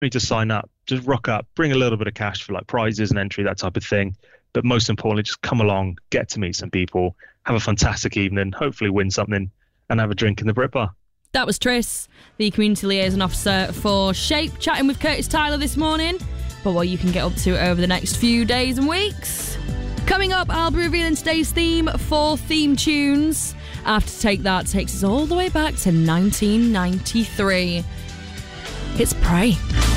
need to sign up, just rock up, bring a little bit of cash for like prizes and entry, that type of thing. But most importantly, just come along, get to meet some people, have a fantastic evening, hopefully win something, and have a drink in the Brit Bar. That was Tris, the Community Liaison Officer for Shape, chatting with Curtis Tyler this morning. But what you can get up to over the next few days and weeks. Coming up, I'll be revealing today's theme for theme tunes. After Take That takes us all the way back to 1993. It's Pray.